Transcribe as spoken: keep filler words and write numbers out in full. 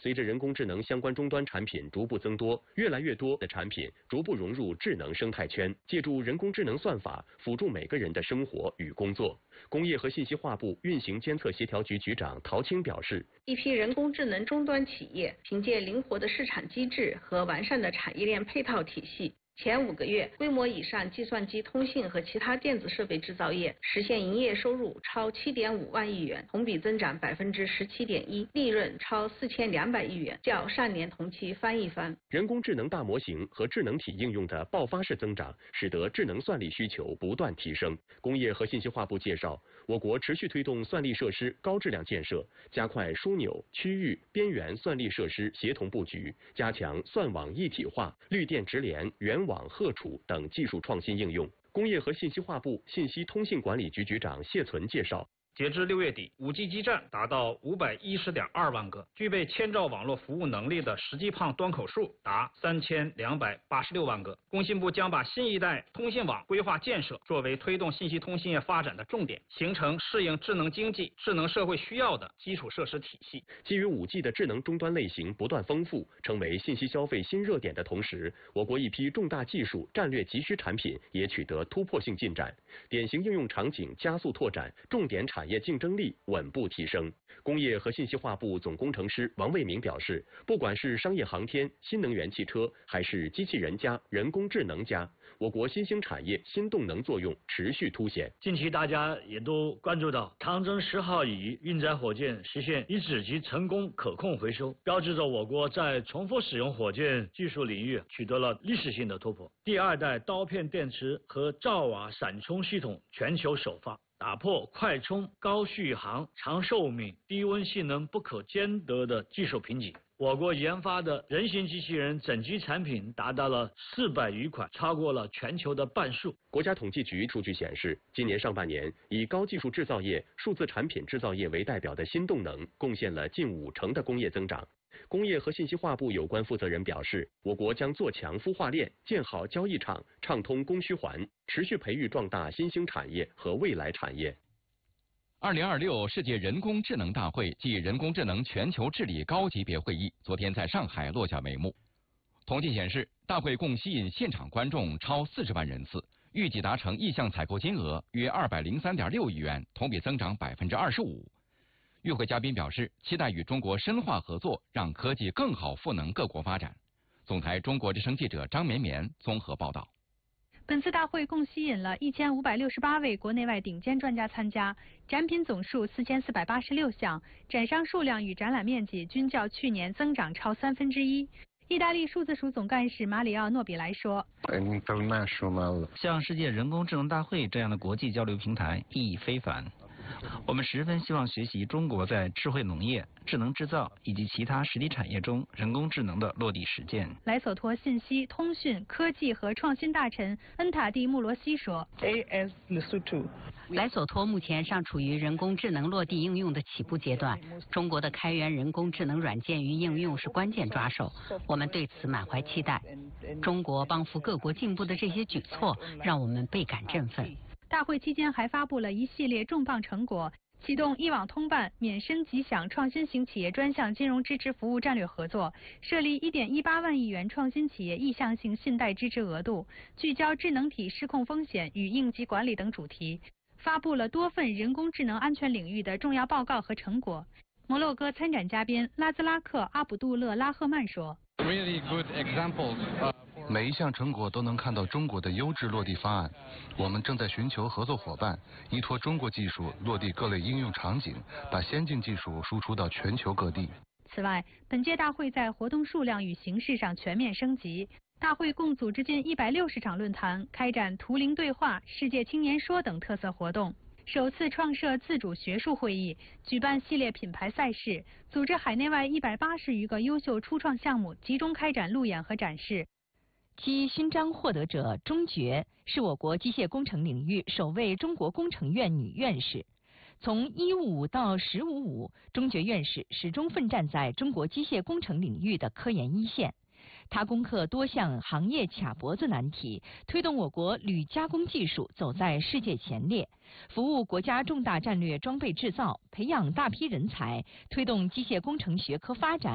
随着人工智能相关终端产品逐步增多，越来越多的产品逐步融入智能生态圈，借助人工智能算法辅助每个人的生活与工作。工业和信息化部运行监测协调局局长陶青表示， 一批人工智能终端企业凭借灵活的市场机制和完善的产业链配套体系，前五个月，规模以上计算机通信和其他电子设备制造业实现营业收入超七点五万亿元，同比增长百分之十七点一，利润超四千两百亿元，较上年同期翻一番。 人工智能大模型和智能体应用的爆发式增长，使得智能算力需求不断提升。工业和信息化部介绍，我国持续推动算力设施高质量建设，加快枢纽、区域、边缘算力设施协同布局，加强算网一体化、绿电直联、原网荷储等技术创新应用。工业和信息化部信息通信管理局局长谢存介绍， 截至六月底，五 G 基站达到五百一十点二万个，具备千兆网络服务能力的实际胖端口数达三千两百八十六万个。工信部将把新一代通信网规划建设作为推动信息通信业发展的重点，形成适应智能经济、智能社会需要的基础设施体系。 基于五 G 的智能终端类型不断丰富，成为信息消费新热点的同时，我国一批重大技术战略急需产品也取得突破性进展，典型应用场景加速拓展，重点产业竞争力稳步提升。工业和信息化部总工程师王卫明表示，不管是商业航天、新能源汽车，还是机器人加、人工智能加，我国新兴产业新动能作用持续凸显。 近期大家也都关注到长征十号乙运载火箭实现一指级成功可控回收，标志着我国在重复使用火箭技术领域取得了历史性的突破。第二代刀片电池和兆瓦闪充系统全球首发，打破快充、高续航、长寿命、低温性能不可兼得的技术瓶颈。我国研发的人形机器人整机产品达到了四百余款，超过了全球的半数。 国家统计局数据显示，今年上半年以高技术制造业、数字产品制造业为代表的新动能，贡献了近五成的工业增长。工业和信息化部有关负责人表示，我国将做强孵化链，建好交易场，畅通供需环，持续培育壮大新兴产业和未来产业。 二零二六世界人工智能大会暨人工智能全球治理高级别会议昨天在上海落下帷幕。统计显示，大会共吸引现场观众超四十万人次，预计达成意向采购金额约二百零三点六亿元，同比增长百分之二十五。与会嘉宾表示，期待与中国深化合作，让科技更好赋能各国发展。总台中国之声记者张绵绵综合报道。 本次大会共吸引了一千五百六十八位国内外顶尖专家参加，展品总数四千四百八十六项，展商数量与展览面积均较去年增长超三分之一。意大利数字署总干事马里奥·诺比莱说：“ 像世界人工智能大会这样的国际交流平台意义非凡。我们十分希望学习中国在智慧农业、智能制造以及其他实体产业中人工智能的落地实践。” 莱索托信息、通讯、科技和创新大臣恩塔蒂·穆罗西说：“ 莱索托目前尚处于人工智能落地应用的起步阶段，中国的开源人工智能软件与应用是关键抓手，我们对此满怀期待。中国帮扶各国进步的这些举措，让我们倍感振奋。” 大会期间还发布了一系列重磅成果，启动一网通办、免申即享创新型企业专项金融支持服务战略合作，设立一点一八万亿元创新企业意向性信贷支持额度，聚焦智能体失控风险与应急管理等主题，发布了多份人工智能安全领域的重要报告和成果。摩洛哥参展嘉宾拉兹拉克·阿卜杜勒拉赫曼说：“ 每一项成果都能看到中国的优质落地方案，我们正在寻求合作伙伴，依托中国技术落地各类应用场景，把先进技术输出到全球各地。” 此外，本届大会在活动数量与形式上全面升级。大会共组织近一百六十场论坛，开展图灵对话、世界青年说等特色活动。首次创设自主学术会议，举办系列品牌赛事，组织海内外一百八十余个优秀初创项目集中开展路演和展示。 其勋章获得者钟珏是我国机械工程领域首位中国工程院女院士。从一五到十五五，钟珏院士始终奋战在中国机械工程领域的科研一线。他攻克多项行业卡脖子难题，推动我国铝加工技术走在世界前列，服务国家重大战略装备制造，培养大批人才，推动机械工程学科发展。